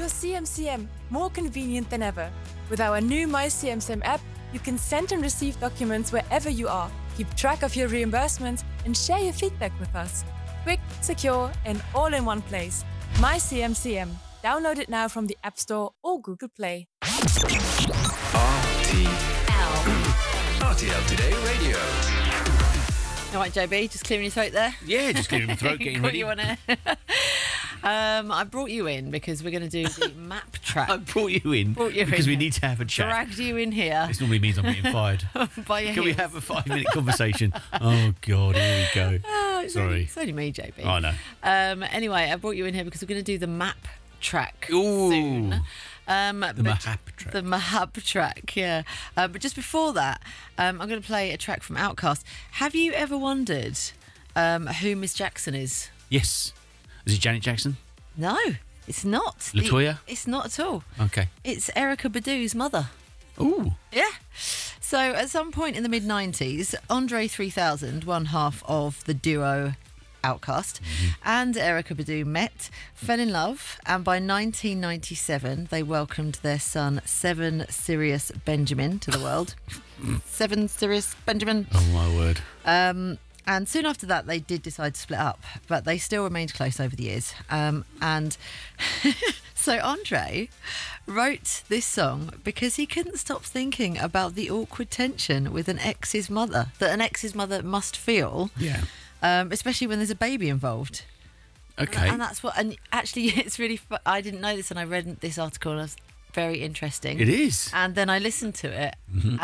your CMCM more convenient than ever. With our new MyCMCM app, you can send and receive documents wherever you are, keep track of your reimbursements, and share your feedback with us. Quick, secure, and all in one place. MyCMCM. Download it now from the App Store or Google Play. RTL Today Radio. All right, JB, just clearing your throat there. Yeah, just clearing my throat, getting ready. You on air. I brought you in because we're going to do the map track. I brought you in because we need to have a chat. Dragged you in here. This normally means I'm getting fired. By your Can we heels. have a 5-minute conversation? Oh, God, here we go. Sorry. It's only me, JB. I know. Anyway, I brought you in here because we're going to do the map track Ooh. soon. The Mahap track. The Mahab track, yeah. But just before that, I'm going to play a track from Outkast. Have you ever wondered who Miss Jackson is? Yes. Is it Janet Jackson? No, it's not. LaToya? It's not at all. Okay. It's Erykah Badu's mother. Ooh. Yeah. So at some point in the mid-90s, Andre 3000, one half of the duo Outkast, and Erykah Badu met, fell in love, and by 1997 they welcomed their son Seven Sirius Benjamin to the world. Seven Sirius Benjamin. Oh, my word. And soon after that, they did decide to split up, but they still remained close over the years. And so Andre wrote this song because he couldn't stop thinking about the awkward tension with an ex's mother, that an ex's mother must feel, especially when there's a baby involved. Okay. And that's what, and actually, it's really, I didn't know this, and I read this article, and it was very interesting. It is. And then I listened to it.